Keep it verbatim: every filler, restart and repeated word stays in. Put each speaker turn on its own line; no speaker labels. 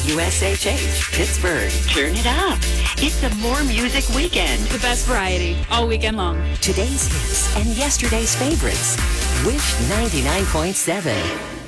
W S H H, Pittsburgh. Turn it up. It's a More Music Weekend.
The best variety, all weekend long.
Today's hits and yesterday's favorites. Wish ninety-nine point seven.